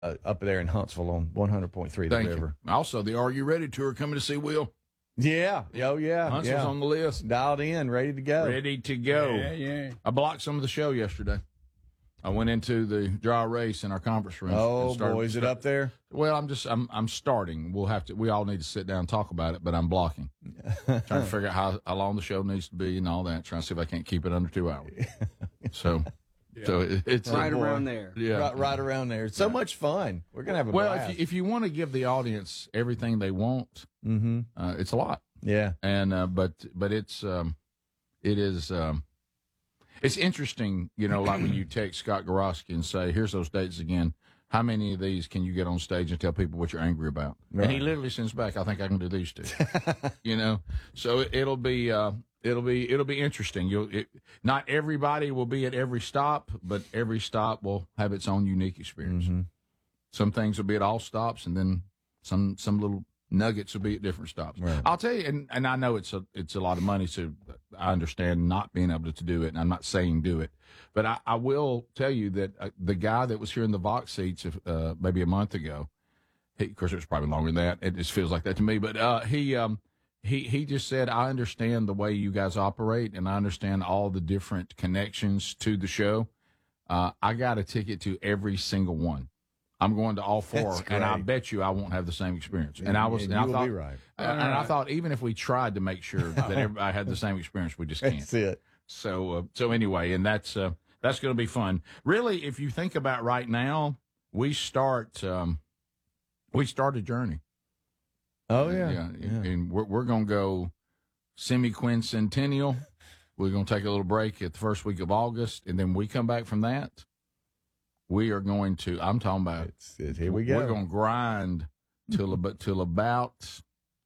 up there in Huntsville on 100.3 The Thank River. you. Also, the Are You Ready tour coming to see Will. Yeah. Oh, yeah. Huntsville's on the list. Dialed in, ready to go. Ready to go. Yeah. I blocked some of the show yesterday. I went into the dry race in our conference room. Oh, boy, is it up there? Well, I'm starting. We all need to sit down and talk about it, but I'm blocking. Trying to figure out how long the show needs to be and all that. Trying to see if I can't keep it under 2 hours. So it's Right around there. Yeah. Right around there. It's so much fun. We're going to have a blast. if you want to give the audience everything they want, it's a lot. Yeah. And but it is it's interesting, like when you text Scott Gorosky and say, "Here's those dates again. How many of these can you get on stage and tell people what you're angry about?" Right. And he literally sends back, "I think I can do these two." So it'll be interesting. Not everybody will be at every stop, but every stop will have its own unique experience. Mm-hmm. Some things will be at all stops, and then some little nuggets will be at different stops. Right. I'll tell you, and I know it's a lot of money, so I understand not being able to do it, and I'm not saying do it, but I will tell you that the guy that was here in the Vox seats maybe a month ago, of course it was probably longer than that. It just feels like that to me, but he just said, "I understand the way you guys operate, and I understand all the different connections to the show. I got a ticket to every single one. I'm going to all four, and I bet you I won't have the same experience." And I thought, be right. I thought even if we tried to make sure that everybody had the same experience, we just can't. That's it. So anyway, and that's going to be fun. Really, if you think about right now, we start a journey. Oh, yeah. And we're going to go semi-quincentennial. We're going to take a little break at the first week of August, and then we come back from that. We are going to, I'm talking about, here we go. We're going to grind till about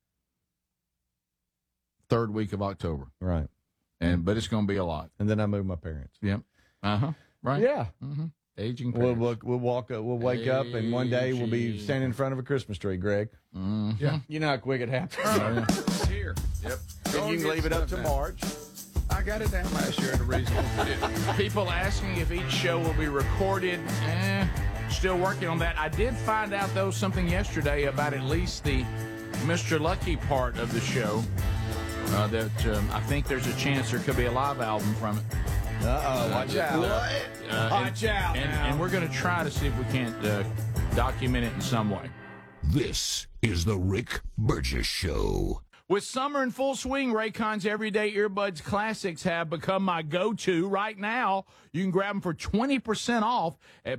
third week of October. Right. But it's going to be a lot. And then I move my parents. Yep. Right. Yeah. Mm-hmm. Aging parents. We'll walk up, we'll wake up, and one day we'll be standing in front of a Christmas tree, Greg. Mm-hmm. Yeah. You know how quick it happens. It's here. Yep. And you can leave it up to March. I got it down last year at a reasonable period. People asking if each show will be recorded. Still working on that. I did find out, though, something yesterday about at least the Mr. Lucky part of the show. That I think there's a chance there could be a live album from it. Watch out. Watch out. And we're going to try to see if we can't document it in some way. This is the Rick Burgess Show. With summer in full swing, Raycon's Everyday Earbuds Classics have become my go-to. Right now, you can grab them for 20% off at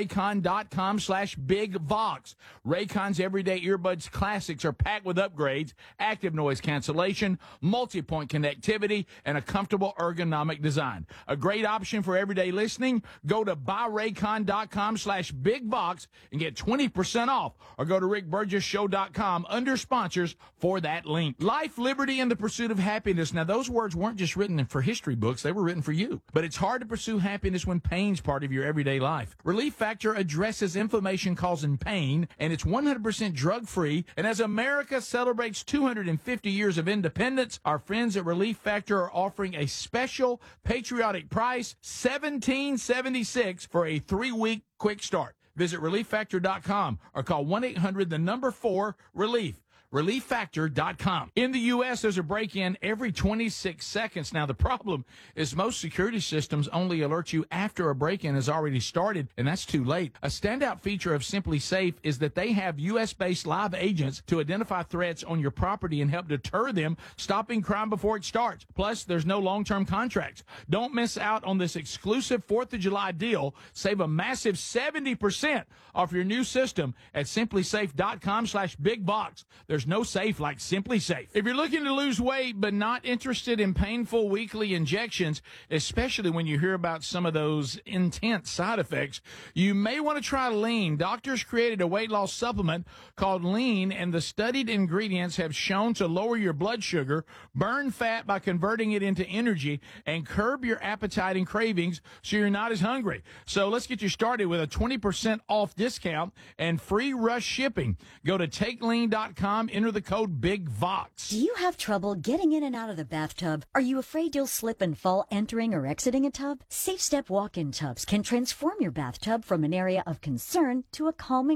buyraycon.com/bigvox. Raycon's Everyday Earbuds Classics are packed with upgrades, active noise cancellation, multi-point connectivity, and a comfortable ergonomic design. A great option for everyday listening. Go to buyraycon.com/bigvox and get 20% off, or go to rickburgessshow.com under sponsors for that link. Life, liberty, and the pursuit of happiness. Now, those words weren't just written for history books. They were written for you. But it's hard to pursue happiness when pain's part of your everyday life. Relief Factor addresses inflammation causing pain, and it's 100% drug-free. And as America celebrates 250 years of independence, our friends at Relief Factor are offering a special patriotic price, $17.76 for a 3-week quick start. Visit ReliefFactor.com or call 1-800-4-RELIEF. ReliefFactor.com. In the U.S., there's a break-in every 26 seconds. Now, the problem is most security systems only alert you after a break-in has already started, and that's too late. A standout feature of Simply Safe is that they have U.S.-based live agents to identify threats on your property and help deter them, stopping crime before it starts. Plus, there's no long-term contracts. Don't miss out on this exclusive 4th of July deal. Save a massive 70% off your new system at simplysafe.com/bigbox. There's no safe like Simply Safe. If you're looking to lose weight but not interested in painful weekly injections, especially when you hear about some of those intense side effects, you may want to try Lean. Doctors created a weight loss supplement called Lean, and the studied ingredients have shown to lower your blood sugar, burn fat by converting it into energy, and curb your appetite and cravings so you're not as hungry. So let's get you started with a 20% off discount and free rush shipping. Go to takelean.com SafeStep.com. Enter the code BIGVOX. Do you have trouble getting in and out of the bathtub? Are you afraid you'll slip and fall entering or exiting a tub? SafeStep walk-in tubs can transform your bathtub from an area of concern to a calming